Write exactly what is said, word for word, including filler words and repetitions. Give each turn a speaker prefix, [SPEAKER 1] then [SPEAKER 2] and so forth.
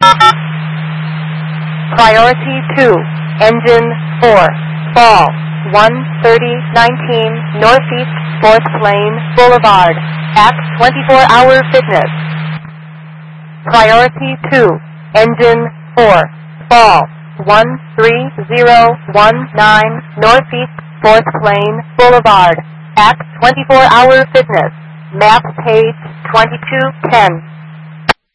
[SPEAKER 1] Priority two, engine four, fall, one thirty nineteen Northeast fourth Lane Boulevard, at twenty-four hour fitness. Priority two, engine four, fall, one three zero one nine Northeast fourth Lane Boulevard, at twenty-four hour fitness. Map page twenty-two ten.